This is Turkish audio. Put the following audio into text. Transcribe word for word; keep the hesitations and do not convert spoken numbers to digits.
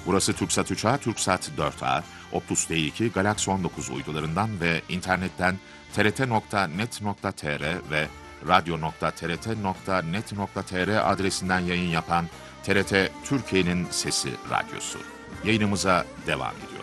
Burası TürkSat üç A, TürkSat dört A, Optus D iki, Galaxy on dokuz uydularından ve internetten t r t nokta net nokta t r ve radyo nokta t r t nokta net nokta t r adresinden yayın yapan T R T Türkiye'nin Sesi Radyosu. Yayınımıza devam ediyoruz.